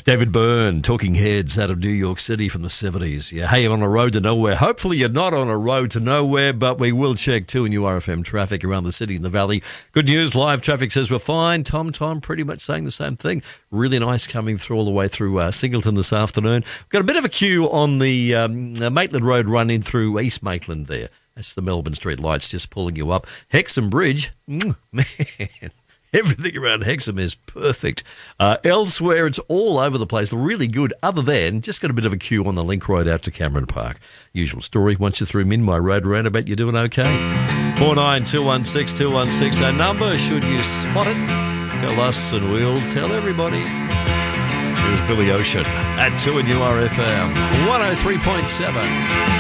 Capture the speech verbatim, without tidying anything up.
David Byrne, Talking Heads out of New York City from the seventies. Yeah, hey, on a road to nowhere. Hopefully you're not on a road to nowhere, but we will check two and U R F M traffic around the city and the valley. Good news, live traffic says we're fine. Tom Tom pretty much saying the same thing. Really nice coming through all the way through uh, Singleton this afternoon. We've got a bit of a queue on the um, uh, Maitland Road run in through East Maitland there. That's the Melbourne Street lights just pulling you up. Hexham Bridge, mm, man. Everything around Hexham is perfect. Uh, elsewhere, it's all over the place. Really good, other than just got a bit of a queue on the Link Road out to Cameron Park. Usual story. Once you're through Minmay Road roundabout, you're doing okay. four nine two one six two one six, our number. Should you spot it, tell us and we'll tell everybody. Here's Billy Ocean at two and U R F M one oh three point seven.